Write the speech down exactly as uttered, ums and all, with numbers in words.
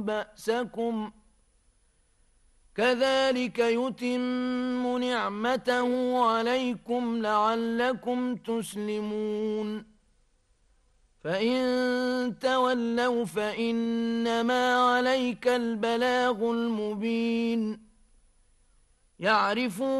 بأسكم كذلك يتم نعمته عليكم لعلكم تسلمون فإن تولوا فإنما عليك البلاغ المبين يعرفون